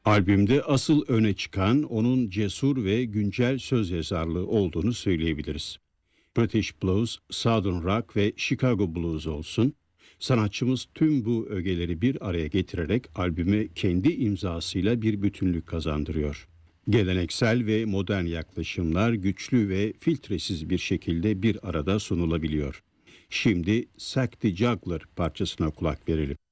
Albümde asıl öne çıkan onun cesur ve güncel söz yazarlığı olduğunu söyleyebiliriz. British Blues, Southern Rock ve Chicago Blues olsun, sanatçımız tüm bu ögeleri bir araya getirerek albüme kendi imzasıyla bir bütünlük kazandırıyor. Geleneksel ve modern yaklaşımlar güçlü ve filtresiz bir şekilde bir arada sunulabiliyor. Şimdi Sack the Juggler parçasına kulak verelim.